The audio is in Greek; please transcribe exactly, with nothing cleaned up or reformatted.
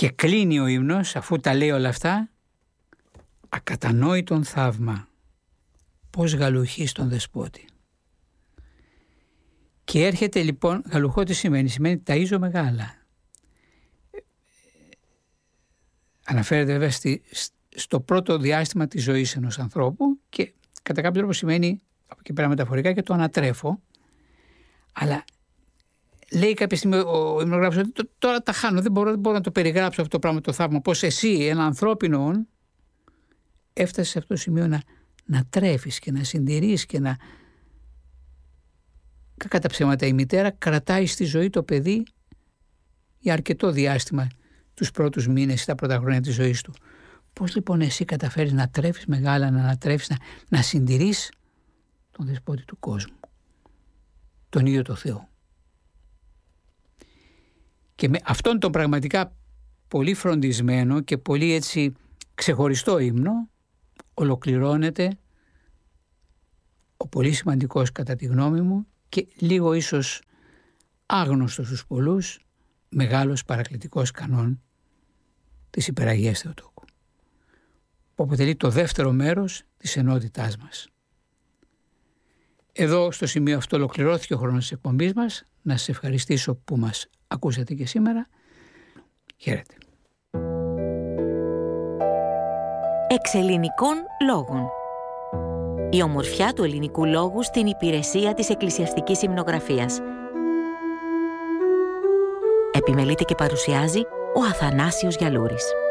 Και κλείνει ο ύμνος, αφού τα λέει όλα αυτά, ακατανόητον θαύμα, πως γαλουχεί στον δεσπότη. Και έρχεται λοιπόν, γαλουχώ τι σημαίνει, σημαίνει ταΐζω μεγάλα. Αναφέρεται βέβαια στη, στο πρώτο διάστημα της ζωής ενός ανθρώπου και κατά κάποιο τρόπο σημαίνει, από εκεί πέρα μεταφορικά, και το ανατρέφω. Αλλά λέει κάποια στιγμή ο υμνογράφος ότι τώρα τα χάνω, δεν μπορώ, δεν μπορώ να το περιγράψω αυτό το πράγμα, το θαύμα, πως εσύ, ένα ανθρώπινο όν, έφτασε σε αυτό το σημείο να, να τρέφεις και να συντηρείς και να... Κατά ψέματα η μητέρα κρατάει στη ζωή το παιδί για αρκετό διάστημα, τους πρώτους μήνες ή τα πρώτα χρόνια της ζωής του. Πώς λοιπόν εσύ καταφέρεις να τρέφεις μεγάλα, να ανατρέφεις, να, να συντηρείς τον δεσπότη του κόσμου, τον ίδιο το Θεό. Και με αυτόν τον πραγματικά πολύ φροντισμένο και πολύ έτσι ξεχωριστό ύμνο ολοκληρώνεται ο πολύ σημαντικός, κατά τη γνώμη μου, και λίγο ίσως άγνωστος στους πολλούς, μεγάλος παρακλητικός κανόν της Υπεραγίας Θεοτόκου, που αποτελεί το δεύτερο μέρος της ενότητάς μας. Εδώ στο σημείο αυτό ολοκληρώθηκε ο χρόνος της εκπομπής μας. Να σας ευχαριστήσω που μας ακούσατε και σήμερα. Χαίρετε. Εξελληνικών λόγων. Η ομορφιά του ελληνικού λόγου στην υπηρεσία της εκκλησιαστικής υμνογραφίας. Επιμελείται και παρουσιάζει ο Αθανάσιος Γιαλούρης.